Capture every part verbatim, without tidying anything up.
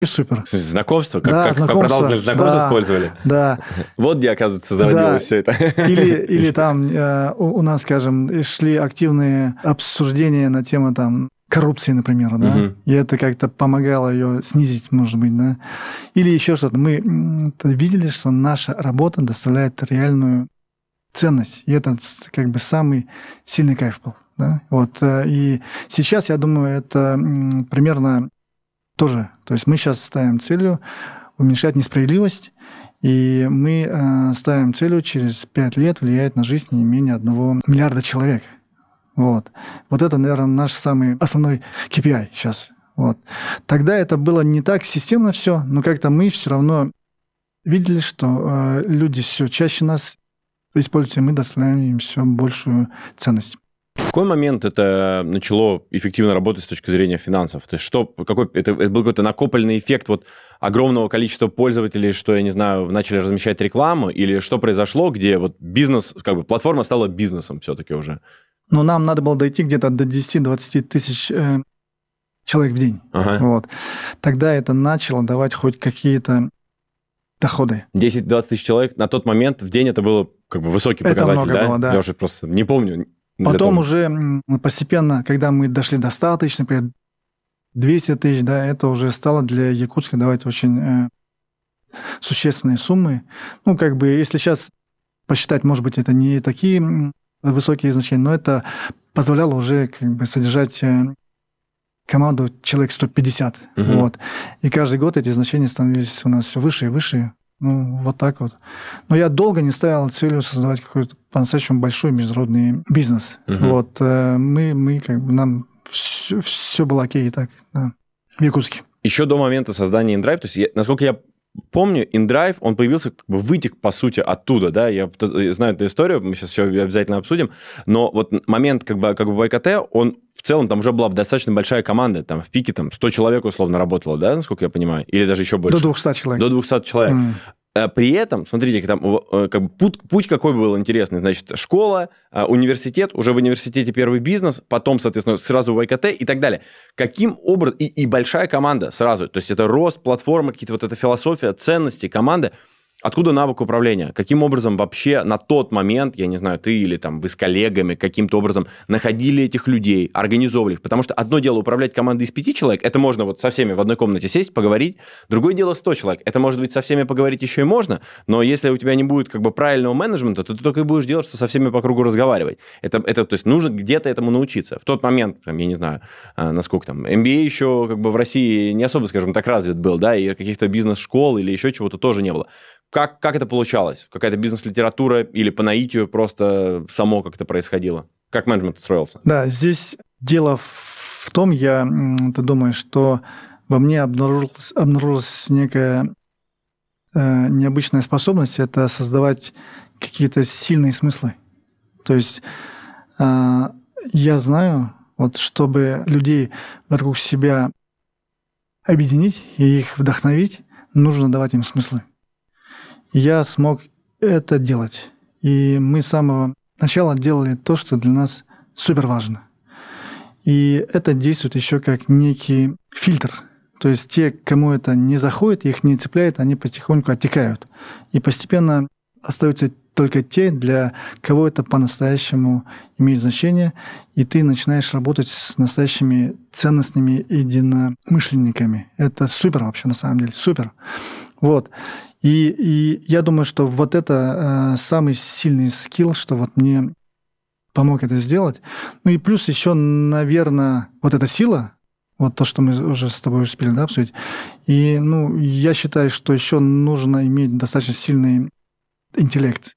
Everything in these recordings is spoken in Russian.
И супер. Знакомство? Как, да, как знакомство. продолжительное знакомство да, использовали? Да. Вот где, оказывается, зародилось да. все это. Или, или там э, у, у нас, скажем, шли активные обсуждения на тему там, коррупции, например, да, угу. и это как-то помогало ее снизить, может быть, да. Или еще что-то. Мы видели, что наша работа доставляет реальную ценность, и это как бы самый сильный кайф был. Да? Вот, и сейчас, я думаю, это примерно тоже. То есть мы сейчас ставим целью уменьшать несправедливость, и мы э, ставим целью через пять лет влиять на жизнь не менее одного миллиарда человек. Вот. Вот это, наверное, наш самый основной кей пи ай сейчас. Вот. Тогда это было не так системно все, но как-то мы все равно видели, что э, люди все чаще нас используют, и мы доставляем им все большую ценность. В какой момент это начало эффективно работать с точки зрения финансов? То есть что, какой, это, это был какой-то накопленный эффект вот огромного количества пользователей, что, я не знаю, начали размещать рекламу, или что произошло, где вот бизнес, как бы платформа стала бизнесом все-таки уже? Ну, нам надо было дойти где-то до десяти-двадцати тысяч э, человек в день. Ага. Вот. Тогда это начало давать хоть какие-то доходы. десять-двадцать тысяч человек на тот момент в день это было как бы высокий это показатель, много да? было, да? Я уже просто не помню. Потом уже постепенно, когда мы дошли до ста тысяч, например, двести тысяч, да, это уже стало для Якутска давать очень э, существенные суммы. Ну, как бы, если сейчас посчитать, может быть, это не такие высокие значения, но это позволяло уже как бы содержать э, команду человек сто пятьдесят. Угу. Вот. И каждый год эти значения становились у нас все выше и выше. Ну, вот так вот. Но я долго не ставил целью создавать какой-то по-настоящему большой международный бизнес. Угу. Вот. Мы, мы как бы, нам все, все было окей и так, да, в Якутске. Еще до момента создания InDrive, то есть, я, насколько я помню, InDrive, он появился, как бы вытек, по сути, оттуда, да, я знаю эту историю, мы сейчас еще обязательно обсудим, но вот момент, как бы, как бы в АйКТ, он в целом, там уже была достаточно большая команда, там в пике там сто человек условно работало, да, насколько я понимаю, или даже еще больше? До двухсот человек. До двухсот человек. Mm. При этом, смотрите, там, как бы, путь, путь какой был интересный. Значит, школа, университет, уже в университете первый бизнес, потом, соответственно, сразу в АйКТ и так далее. Каким образом... И, и большая команда сразу. То есть это рост, платформа, какие-то вот эта философия, ценности команды. Откуда навык управления? Каким образом вообще на тот момент, я не знаю, ты или там вы с коллегами каким-то образом находили этих людей, организовывали их? Потому что одно дело управлять командой из пяти человек, это можно вот со всеми в одной комнате сесть, поговорить. Другое дело сто человек. Это, может быть, со всеми поговорить еще и можно, но если у тебя не будет как бы правильного менеджмента, то ты только и будешь делать, что со всеми по кругу разговаривать. Это, это, то есть нужно где-то этому научиться. В тот момент, там, я не знаю, насколько там, эм би эй еще как бы в России не особо, скажем так, развит был, да, и каких-то бизнес-школ или еще чего-то тоже не было. Как, как это получалось? Какая-то бизнес-литература или по наитию просто само как-то происходило? Как менеджмент строился? Да, здесь дело в том, я ты думаю, что во мне обнаружилась, обнаружилась некая э, необычная способность, это создавать какие-то сильные смыслы. То есть э, я знаю, вот, чтобы людей вокруг себя объединить и их вдохновить, нужно давать им смыслы. Я смог это делать. И мы с самого начала делали то, что для нас супер важно. И это действует еще как некий фильтр. То есть те, кому это не заходит, их не цепляет, они потихоньку оттекают. И постепенно остаются только те, для кого это по-настоящему имеет значение. И ты начинаешь работать с настоящими ценностными единомышленниками. Это супер вообще на самом деле, супер. Вот. И, и я думаю, что вот это э, самый сильный скилл, что вот мне помог это сделать. Ну и плюс еще, наверное, вот эта сила, вот то, что мы уже с тобой успели, да, обсудить. И ну, я считаю, что еще нужно иметь достаточно сильный интеллект.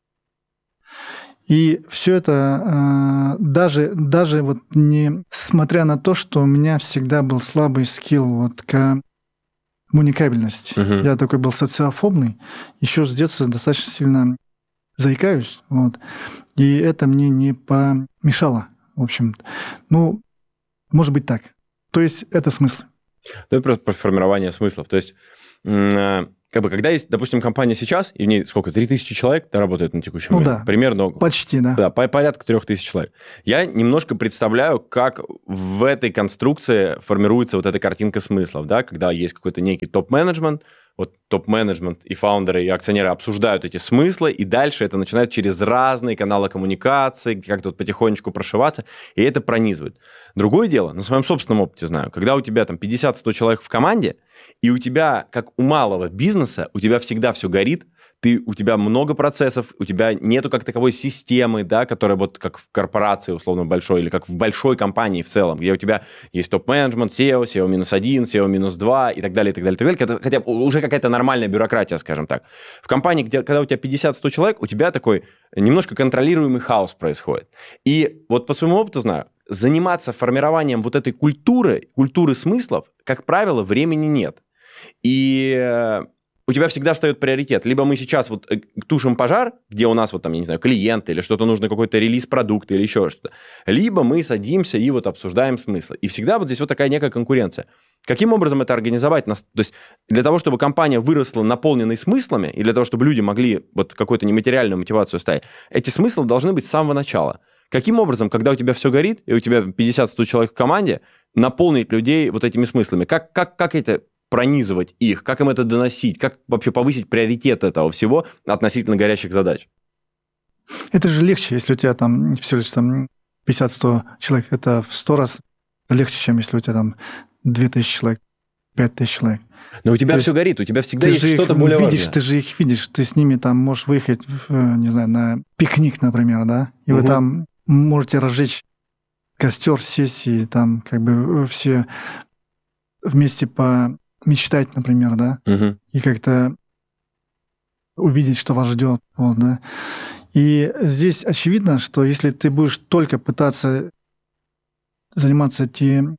И все это, э, даже, даже вот несмотря на то, что у меня всегда был слабый скилл вот к коммуникабельность. Uh-huh. Я такой был социофобный. Еще с детства достаточно сильно заикаюсь. Вот. И это мне не помешало, в общем. Ну, может быть так. То есть это смысл. Это просто про формирование смыслов. То есть как бы, когда есть, допустим, компания сейчас, и в ней сколько, три тысячи человек да, работает на текущий момент? Ну да, примерно. Почти, да. Да, порядка трех тысяч человек. Я немножко представляю, как в этой конструкции формируется вот эта картинка смыслов, да, когда есть какой-то некий топ-менеджмент, вот топ-менеджмент и фаундеры, и акционеры обсуждают эти смыслы, и дальше это начинает через разные каналы коммуникации как-то вот потихонечку прошиваться, и это пронизывает. Другое дело, на своем собственном опыте знаю, когда у тебя там пятьдесят-сто человек в команде, и у тебя, как у малого бизнеса, у тебя всегда все горит, ты, у тебя много процессов, у тебя нету как таковой системы, да, которая вот как в корпорации условно большой или как в большой компании в целом, где у тебя есть топ-менеджмент, сео, сео минус один, сео минус два и так далее, и так далее, и так далее. Хотя уже какая-то нормальная бюрократия, скажем так. В компании, где, когда у тебя пятьдесят-сто человек, у тебя такой немножко контролируемый хаос происходит. И вот по своему опыту знаю, заниматься формированием вот этой культуры, культуры смыслов, как правило, времени нет. И у тебя всегда встает приоритет. Либо мы сейчас вот тушим пожар, где у нас вот там, я не знаю, клиенты или что-то нужно, какой-то релиз продукта или еще что-то. Либо мы садимся и вот обсуждаем смыслы. И всегда вот здесь вот такая некая конкуренция. Каким образом это организовать? То есть для того, чтобы компания выросла наполненной смыслами, и для того, чтобы люди могли вот какую-то нематериальную мотивацию ставить, эти смыслы должны быть с самого начала. Каким образом, когда у тебя все горит, и у тебя пятьдесят-сто человек в команде, наполнить людей вот этими смыслами? Как, как, как это пронизывать их? Как им это доносить? Как вообще повысить приоритет этого всего относительно горящих задач? Это же легче, если у тебя там всего лишь там пятьдесят-сто человек. Это в сто раз легче, чем если у тебя там две тысячи человек, пять тысяч человек. Но у тебя То все горит, у тебя всегда ты есть что-то их более видишь, важное. Ты же их видишь, ты с ними там можешь выехать, в, не знаю, на пикник, например, да, и Угу. вы там можете разжечь костер, сесть и там как бы все вместе помечтать, например, да, Угу. и как-то увидеть, что вас ждет, вот, да. И здесь очевидно, что если ты будешь только пытаться заниматься тем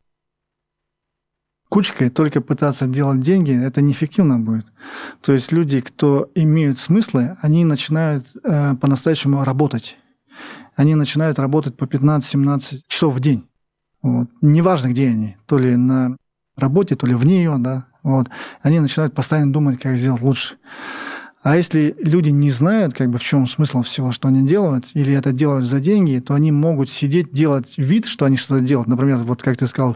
кучкой, только пытаться делать деньги, это неэффективно будет. То есть люди, кто имеют смыслы, они начинают э, по-настоящему работать. Они начинают работать по пятнадцать-семнадцать часов в день. Вот. Неважно, где они. То ли на работе, то ли вне ее. Да? Вот. Они начинают постоянно думать, как сделать лучше. А если люди не знают, как бы, в чем смысл всего, что они делают, или это делают за деньги, то они могут сидеть, делать вид, что они что-то делают. Например, вот как ты сказал,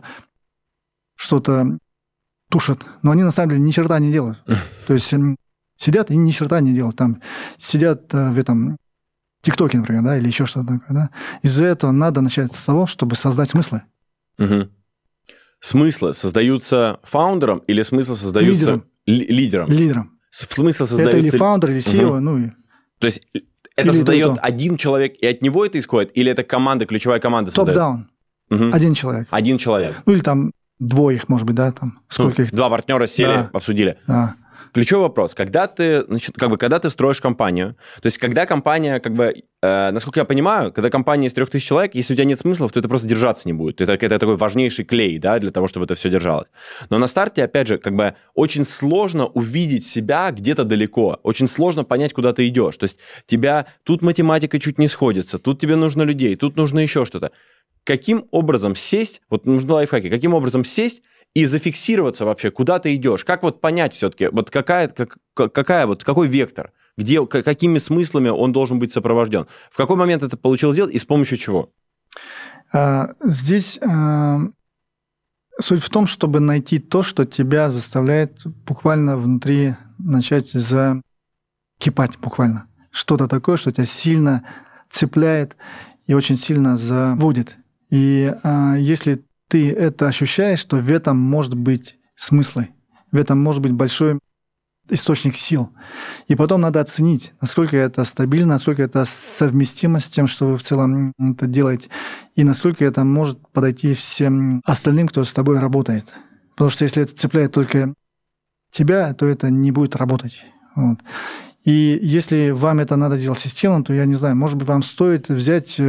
что-то тушат, но они на самом деле ни черта не делают. То есть сидят и ни черта не делают. Там сидят в этом ТикТоке, например, да, или еще что-то такое. Да? Из-за этого надо начать с того, чтобы создать смыслы. Угу. Смыслы создаются фаундером или смыслы создаются лидером? Лидером. Лидером. Смысл создается... Это или фаундер, или си и о, угу. ну и... То есть это или создает то, один человек, и от него это исходит, или это команда, ключевая команда создает? Топ-даун. Угу. Один человек. Один человек. Ну или там двое их, может быть, да, там сколько ну, их? Два партнера сели, да. обсудили. Да. Ключевой вопрос. Когда ты, значит, как бы, когда ты строишь компанию, то есть когда компания, как бы, э, насколько я понимаю, когда компания из трех тысяч человек, если у тебя нет смыслов, то это просто держаться не будет. Это, это такой важнейший клей, да, для того, чтобы это все держалось. Но на старте, опять же, как бы очень сложно увидеть себя где-то далеко. Очень сложно понять, куда ты идешь. То есть тебя тут математика чуть не сходится, тут тебе нужно людей, тут нужно еще что-то. Каким образом сесть, вот нужны лайфхаки, каким образом сесть и зафиксироваться вообще, куда ты идешь? Как вот понять все-таки, вот какая, как, какая, вот, какой вектор, где, какими смыслами он должен быть сопровожден? В какой момент это получилось делать и с помощью чего? А, здесь а, суть в том, чтобы найти то, что тебя заставляет буквально внутри начать закипать буквально. Что-то такое, что тебя сильно цепляет и очень сильно заводит. И а, если ты это ощущаешь, то в этом может быть смыслы, в этом может быть большой источник сил. И потом надо оценить, насколько это стабильно, насколько это совместимо с тем, что вы в целом это делаете, и насколько это может подойти всем остальным, кто с тобой работает. Потому что если это цепляет только тебя, то это не будет работать. Вот. И если вам это надо делать системно, то я не знаю, может быть, вам стоит взять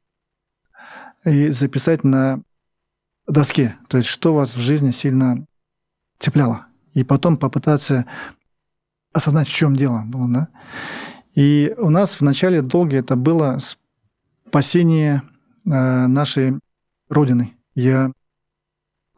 и записать на доске, то есть что вас в жизни сильно цепляло, и потом попытаться осознать, в чем дело было, да? И у нас в начале долго это было спасение э, нашей Родины. Я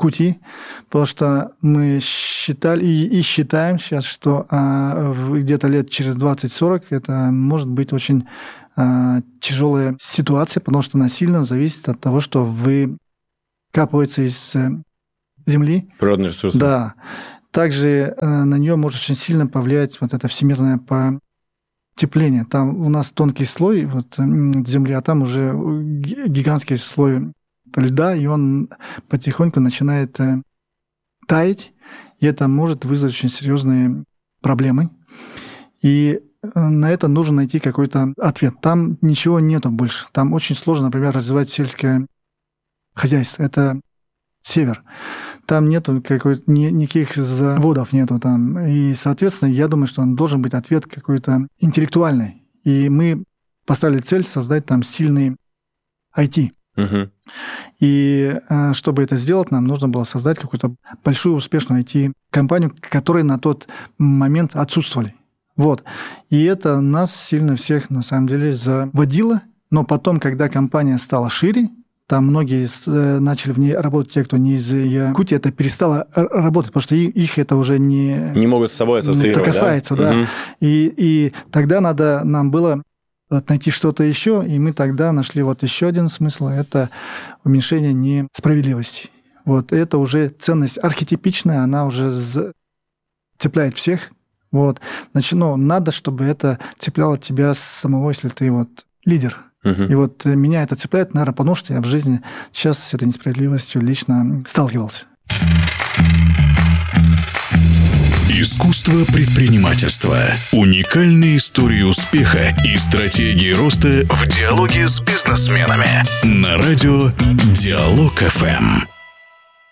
Якутии, потому что мы считали и, и считаем сейчас, что а, где-то лет через двадцать-сорок это может быть очень а, тяжелая ситуация, потому что она сильно зависит от того, что выкапывается из земли. Природные ресурсы. Да. Также а, на нее может очень сильно повлиять вот это всемирное потепление. Там у нас тонкий слой вот, земли, а там уже гигантский слой льда, и он потихоньку начинает таять, и это может вызвать очень серьезные проблемы. И на это нужно найти какой-то ответ. Там ничего нету больше. Там очень сложно, например, развивать сельское хозяйство. Это север. Там нету какой-то, ни, никаких заводов нету там. И, соответственно, я думаю, что он должен быть ответ какой-то интеллектуальный. И мы поставили цель создать там сильный ай ти. Угу. И чтобы это сделать, нам нужно было создать какую-то большую успешную ай ти-компанию, которые на тот момент отсутствовали. Вот. И это нас сильно всех, на самом деле, заводило. Но потом, когда компания стала шире, там многие начали в ней работать, те, кто не из Якутии, это перестало работать, потому что их это уже не... Не могут с собой ассоциировать, это касается, да. да. Угу. И, и тогда надо нам было найти что-то еще, и мы тогда нашли вот еще один смысл, это уменьшение несправедливости. Вот это уже ценность архетипичная, она уже цепляет всех. Вот. Значит, ну, надо, чтобы это цепляло тебя самого, если ты вот лидер. Uh-huh. И вот меня это цепляет, наверное, потому что я в жизни сейчас с этой несправедливостью лично сталкивался. Искусство предпринимательства. Уникальные истории успеха и стратегии роста в диалоге с бизнесменами. На радио Диалог эф эм.